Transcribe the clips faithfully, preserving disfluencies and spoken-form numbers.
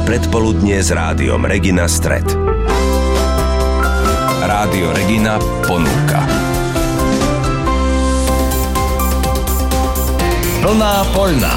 predpoludnie s rádiom Regina Stred. Rádio Regina ponúka Plná poľná.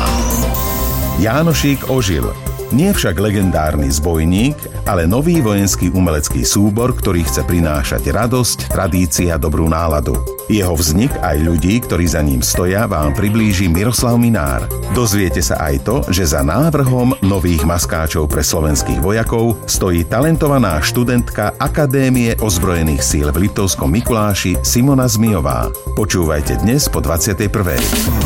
Jánošík ožil. Nie však legendárny zbojník, ale nový vojenský umelecký súbor, ktorý chce prinášať radosť, tradícia a dobrú náladu. Jeho vznik aj ľudí, ktorí za ním stoja, vám priblíži Miroslav Minár. Dozviete sa aj to, že za návrhom nových maskáčov pre slovenských vojakov stojí talentovaná študentka Akadémie ozbrojených síl v Liptovskom Mikuláši Simona Zmijová. Počúvajte dnes po dvadsiatej prvej.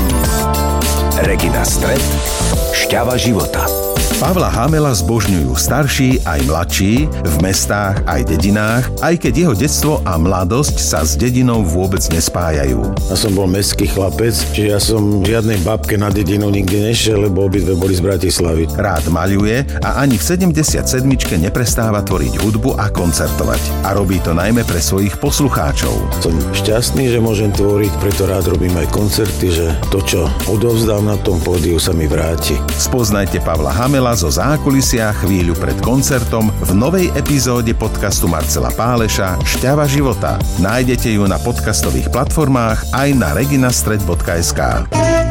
Regina Stred, šťava života. Pavla Hamela zbožňujú starší aj mladší, v mestách aj dedinách, aj keď jeho detstvo a mladosť sa s dedinou vôbec nespájajú. Ja som bol mestský chlapec, čiže ja som žiadnej babke na dedinu nikdy nešiel, lebo obidve boli z Bratislavy. Rád maľuje a ani v sedemdesiatsedmičke neprestáva tvoriť hudbu a koncertovať. A robí to najmä pre svojich poslucháčov. Som šťastný, že môžem tvoriť, preto rád robím aj koncerty, že to, čo odovzdám na tom pódiu, sa mi vráti. Spoznajte Pavla Hamela zo zákulisia chvíľu pred koncertom v novej epizóde podcastu Marcela Páleša Šťava života. Nájdete ju na podcastových platformách aj na reginastred bodka es ká.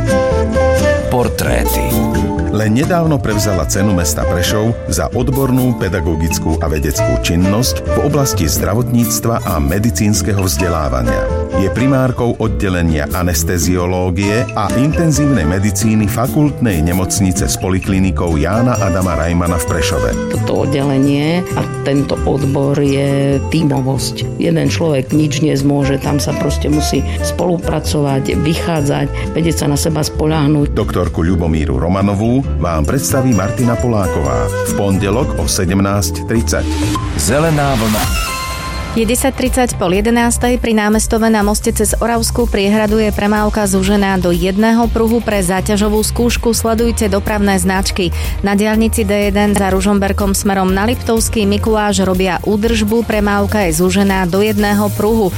Portréty. Len nedávno prevzala cenu mesta Prešov za odbornú pedagogickú a vedeckú činnosť v oblasti zdravotníctva a medicínskeho vzdelávania. Je primárkou oddelenia anesteziológie a intenzívnej medicíny fakultnej nemocnice s poliklinikou Jána Adama Rajmana v Prešove. Toto oddelenie a tento odbor je tímovosť. Jeden človek nič nezmôže, tam sa proste musí spolupracovať, vychádzať, vedieť sa na seba spoľahnúť. Doktorku Ľubomíru Romanovú vám predstaví Martina Poláková v pondelok o sedemnásť tridsať. Zelená vlna. Je desať tridsať po jedenástej, pri námestove na moste cez Oravskú priehradu je premávka zúžená do jedného pruhu pre záťažovú skúšku. Sledujte dopravné značky. Na diaľnici dé jeden za Ružomberkom smerom na Liptovský Mikuláš robia údržbu, premávka je zúžená do jedného pruhu.